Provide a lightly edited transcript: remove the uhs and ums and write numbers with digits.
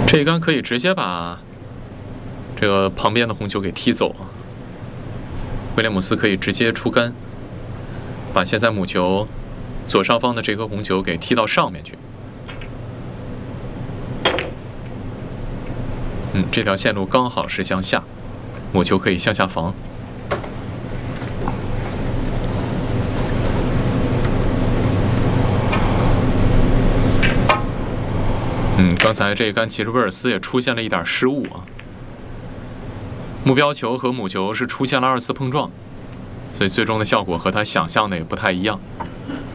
这一杆可以直接把这个旁边的红球给踢走。威廉姆斯可以直接出杆，把现在母球左上方的这颗红球给踢到上面去。这条线路刚好是向下，母球可以向下防。刚才这一杆其实威尔斯也出现了一点失误啊。目标球和母球是出现了2次碰撞，所以最终的效果和他想象的也不太一样。